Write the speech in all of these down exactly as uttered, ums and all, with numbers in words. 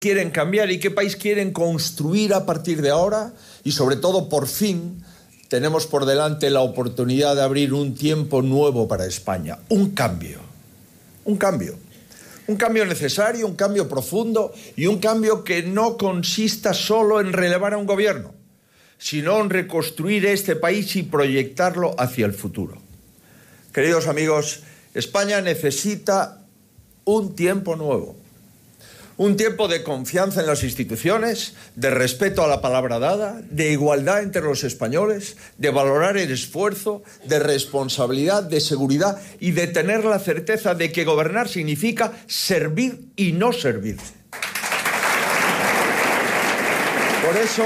quieren cambiar y qué país quieren construir a partir de ahora, y sobre todo, por fin, tenemos por delante la oportunidad de abrir un tiempo nuevo para España, un cambio, un cambio, un cambio necesario, un cambio profundo y un cambio que no consista solo en relevar a un gobierno, sino en reconstruir este país y proyectarlo hacia el futuro. Queridos amigos, España necesita un tiempo nuevo. Un tiempo de confianza en las instituciones, de respeto a la palabra dada, de igualdad entre los españoles, de valorar el esfuerzo, de responsabilidad, de seguridad y de tener la certeza de que gobernar significa servir y no servirse. Por eso,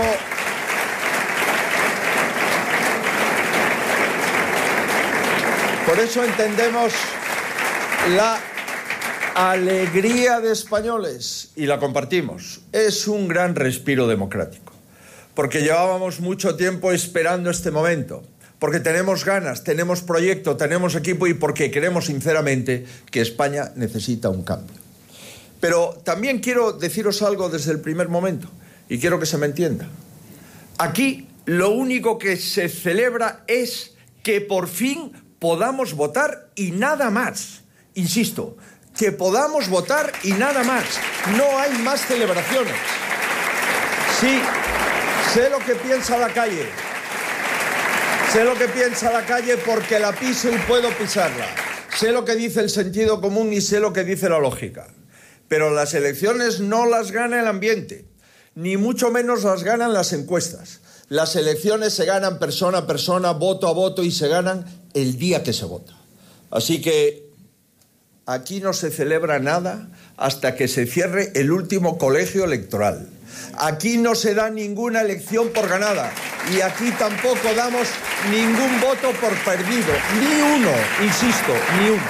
por eso entendemos la alegría de españoles y la compartimos. Es un gran respiro democrático, porque llevábamos mucho tiempo esperando este momento, porque tenemos ganas, tenemos proyecto, tenemos equipo y porque creemos sinceramente que España necesita un cambio. Pero también quiero deciros algo desde el primer momento y quiero que se me entienda. Aquí lo único que se celebra es que por fin podamos votar y nada más. Insisto, que podamos votar y nada más. No hay más celebraciones. Sí, sé lo que piensa la calle. Sé lo que piensa la calle porque la piso y puedo pisarla. Sé lo que dice el sentido común y sé lo que dice la lógica. Pero las elecciones no las gana el ambiente, ni mucho menos las ganan las encuestas. Las elecciones se ganan persona a persona, voto a voto y se ganan el día que se vota. Así que aquí no se celebra nada hasta que se cierre el último colegio electoral. Aquí no se da ninguna elección por ganada y aquí tampoco damos ningún voto por perdido. Ni uno, insisto, ni uno.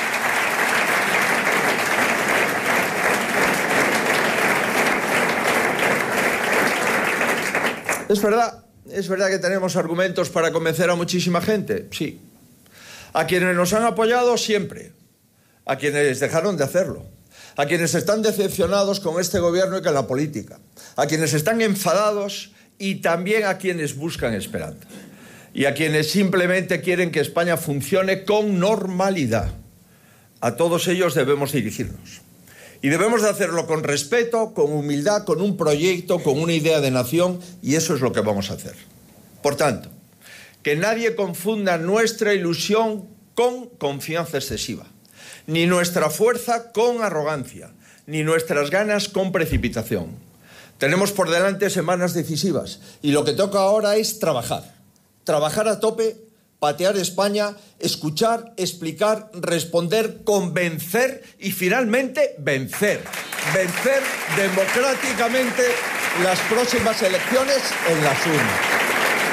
Es verdad, es verdad que tenemos argumentos para convencer a muchísima gente, sí. A quienes nos han apoyado siempre. A quienes dejaron de hacerlo, a quienes están decepcionados con este gobierno y con la política, a quienes están enfadados y también a quienes buscan esperanza y a quienes simplemente quieren que España funcione con normalidad. A todos ellos debemos dirigirnos y debemos de hacerlo con respeto, con humildad, con un proyecto, con una idea de nación y eso es lo que vamos a hacer. Por tanto, que nadie confunda nuestra ilusión con confianza excesiva. Ni nuestra fuerza con arrogancia, ni nuestras ganas con precipitación. Tenemos por delante semanas decisivas y lo que toca ahora es trabajar. Trabajar a tope, patear España, escuchar, explicar, responder, convencer y finalmente vencer. Vencer democráticamente las próximas elecciones en las urnas.